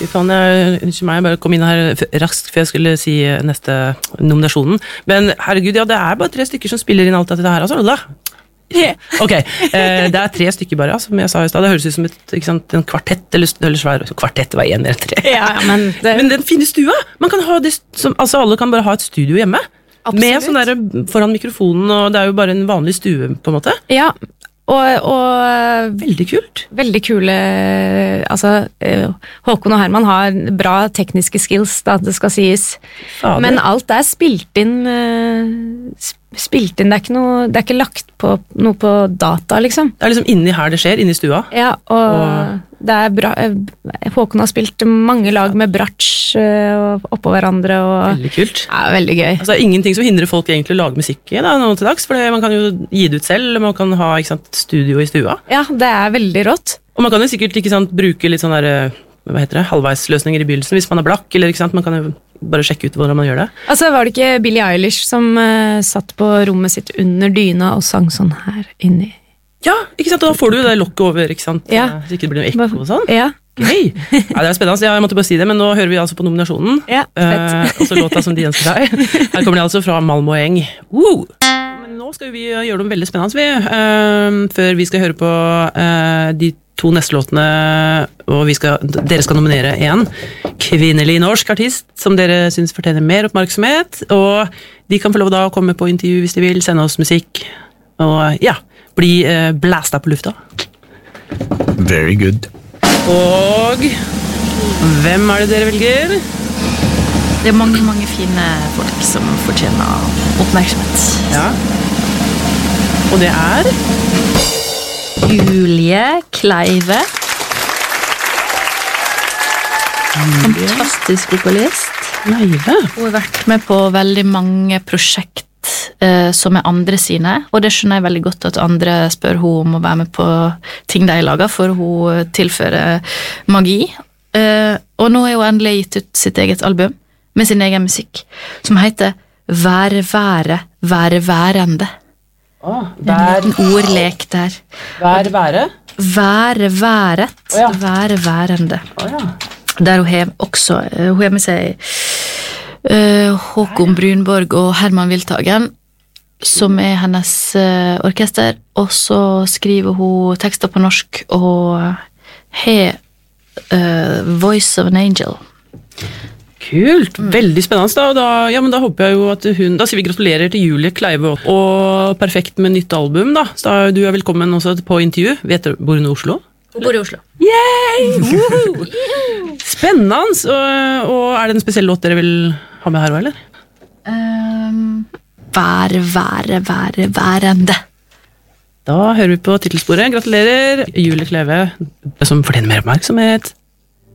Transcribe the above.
Fy faen, unnskyld meg, jeg bare kom inn her raskt før jeg skulle si neste nominasjonen. Men herregud, ja, det bare 3 stykker som spiller inn alt dette her, altså, da. Ok, det 3 stykker bare, som jeg sa i sted. Det høres ut som en kvartett, eller svær kvartett, var 1 eller 3. Ja, men den fine stua, man kan ha det, altså alle kan bare ha et studio hjemme. Absolutt. Med sånn der foran mikrofonen, og det jo bare en vanlig stue, på en måte. Ja, og veldig kult. Veldig kule, altså Håkon og Herman har bra tekniske skills, da det skal sies. Fader. Men alt spilt inn, det er ikke lagt på noe på data, liksom. Det liksom inni her det skjer, inni stua. Ja, og det bra, Håkon har spilt mange lag med bratsj oppå hverandre. Og, veldig kult. Ja, veldig gøy. Altså, ingenting som hindrer folk egentlig å lage musikk da, nå til dags, for man kan jo gi det ut selv, man kan ha studio i stua. Ja, det veldig rått. Og man kan jo sikkert bruke litt sånn der, hva heter det, halvveisløsninger i begynnelsen, hvis man blakk, eller man kan jo bare sjekke ut hvordan man gjør det. Altså, var det ikke Billie Eilish som satt på rommet sitt under dyna og sang sånn her inni? Ja, ikke sant, og da får du jo det lokket over, ikke sant, ja. Så ikke det blir noe ekko og sånn. Ja. Gøy! Ja, det spennende, jeg måtte bare si det, men nå hører vi altså på nominasjonen. Ja, fett. Og så låta som de ønsker seg. Her kommer de altså fra Malmøeng. Men nå skal vi gjøre noe veldig spennende, før vi skal høre på de 2 neste låtene, og dere skal nominere en kvinnelig norsk artist, som dere synes fortjener mer oppmerksomhet, og de kan få lov da å komme på intervju hvis de vil, sende oss musikk, og ja, bli blæsta på lufta. Very good. Og hvem det dere velger? Det mange, mange fine folk som fortjener oppmerksomhet. Ja. Og det Julie Kleive. Fantastisk vokalist. Kleive? Hun har vært med på veldig mange prosjekt som andre sine, og det skjønner jeg veldig godt at andre spør hun om å være med på ting de lager, for hun tilfører magi. Og nå har hun endelig gitt ut sitt eget album med sin egen musikk, som heter Være værende. En liten ordlek der. Være? Være været, være værende. Der hun har også, hun har med seg Håkon Brunborg og Herman Wildtagen, som hennes orkester, og så skriver hun tekster på norsk og har Voice of an Angel. Kult, veldig spennende men da håper jeg jo at da sier vi gratulerer til Julie Kleive, og perfekt med nytt album da, så du velkommen også på intervju. Vet du, bor hun i Oslo? Hun bor i Oslo. Yay! Spennende, og det en spesiell låt dere vil ha med her, eller? Værende. Da hører vi på titelsporet. Gratulerer, Julie Kleive, som fortjener mer oppmerksomhet.